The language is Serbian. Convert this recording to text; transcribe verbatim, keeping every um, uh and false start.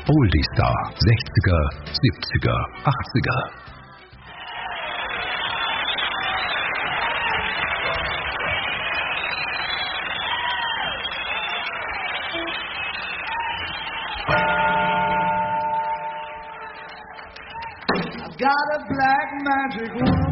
Oldiestar, sechziger, siebziger, achtziger. Got a black magic woman.